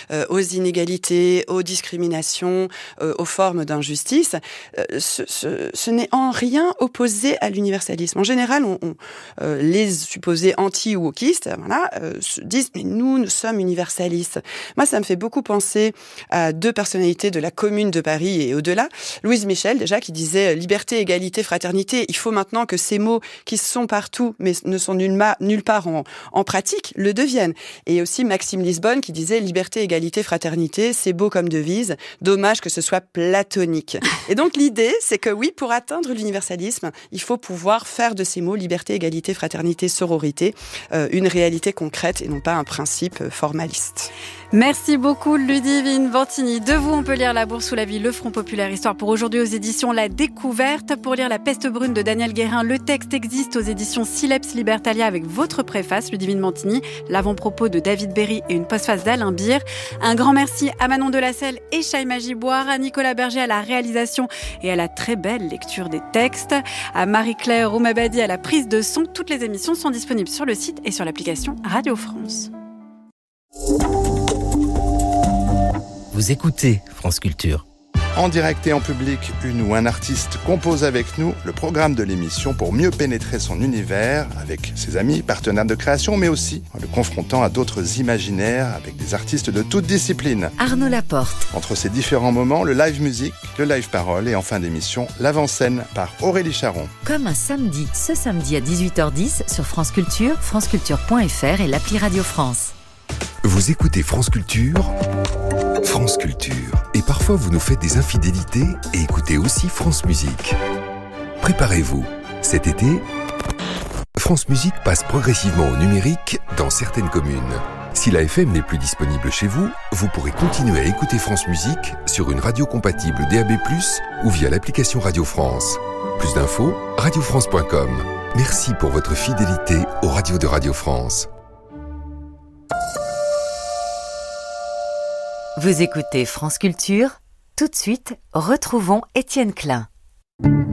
aux inégalités, aux discriminations, aux formes d'injustice, ce n'est en rien opposé à l'universalisme. En général, les supposés anti-wokistes, se disent mais nous sommes universalistes. Moi, ça me fait beaucoup penser à deux personnalités de la Commune de Paris et au-delà. Louise Michel, déjà, qui disait liberté, égalité, fraternité. Il faut maintenant que ces mots qui sont partout, mais ne sont nulle part en pratique, le deviennent. Et aussi Maxime Lisbonne, qui disait liberté, égalité, fraternité, c'est beau comme devise. Dommage que ce soit platonique. Et donc, l'idée, c'est que oui, pour atteindre l'universalisme, il faut pouvoir faire de ces mots liberté, égalité, fraternité, sororité, une réalité concrète et non pas un principe formaliste. Merci beaucoup Ludivine Vantini. De vous, on peut lire La Bourse ou la Vie, le Front Populaire Histoire pour aujourd'hui aux éditions La Découverte. Pour lire La Peste brune de Daniel Guérin, le texte existe aux éditions Sileps Libertalia avec votre préface, Ludivine Vantini, l'avant-propos de David Berry et une postface d'Alain Beer. Un grand merci à Manon Delacelle et Shaima Giboire, à Nicolas Berger à la réalisation et à la très belle lecture des textes, à Marie-Claire Roumabadi à la prise de son. Toutes les émissions sont disponibles sur le site et sur l'application Radio France. Vous écoutez France Culture. En direct et en public, une ou un artiste compose avec nous le programme de l'émission pour mieux pénétrer son univers avec ses amis, partenaires de création, mais aussi en le confrontant à d'autres imaginaires avec des artistes de toutes disciplines. Arnaud Laporte. Entre ces différents moments, le live musique, le live parole et en fin d'émission, l'avant-scène par Aurélie Charon. Comme un samedi, ce samedi à 18h10 sur France Culture, franceculture.fr et l'appli Radio France. Vous écoutez France Culture, France Culture. Et parfois vous nous faites des infidélités et écoutez aussi France Musique. Préparez-vous, cet été, France Musique passe progressivement au numérique dans certaines communes. Si la FM n'est plus disponible chez vous, vous pourrez continuer à écouter France Musique sur une radio compatible DAB+, ou via l'application Radio France. Plus d'infos, radiofrance.com. Merci pour votre fidélité aux radios de Radio France. Vous écoutez France Culture. Tout de suite, retrouvons Étienne Klein.